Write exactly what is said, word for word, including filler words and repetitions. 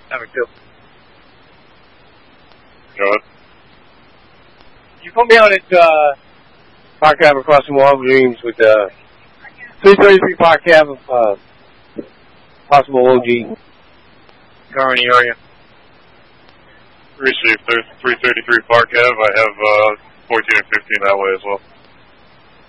Number two. Go ahead. You put me on at uh, Park Ave across from Wild Dreams with uh, three thirty-three Park Ave, uh, possible O G. Car in the area. Received. There's three thirty-three Park Ave. I have uh, fourteen and fifteen that way as well.